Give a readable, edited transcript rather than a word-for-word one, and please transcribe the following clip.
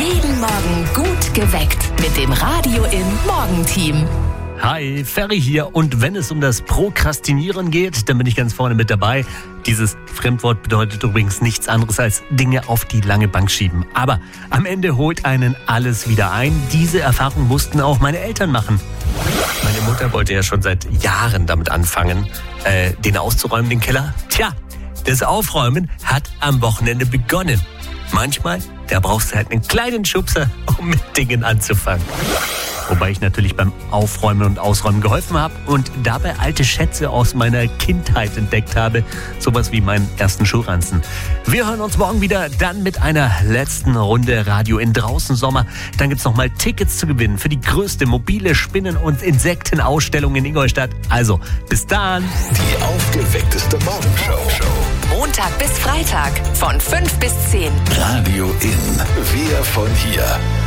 Jeden Morgen gut geweckt mit dem Radio im Morgenteam. Hi, Ferry hier. Und wenn es um das Prokrastinieren geht, dann bin ich ganz vorne mit dabei. Dieses Fremdwort bedeutet übrigens nichts anderes als Dinge auf die lange Bank schieben. Aber am Ende holt einen alles wieder ein. Diese Erfahrung mussten auch meine Eltern machen. Meine Mutter wollte ja schon seit Jahren damit anfangen, den auszuräumen, den Keller. Tja, das Aufräumen hat am Wochenende begonnen. Manchmal, da brauchst du halt einen kleinen Schubser, um mit Dingen anzufangen. Wobei ich natürlich beim Aufräumen und Ausräumen geholfen habe und dabei alte Schätze aus meiner Kindheit entdeckt habe. Sowas wie meinen ersten Schuhranzen. Wir hören uns morgen wieder, dann mit einer letzten Runde Radio in Draußen Sommer. Dann gibt's nochmal Tickets zu gewinnen für die größte mobile Spinnen- und Insektenausstellung in Ingolstadt. Also, bis dann. Die aufgeweckteste Morgenshow. Montag bis Freitag von 5 bis 10. Radio in. Wir von hier.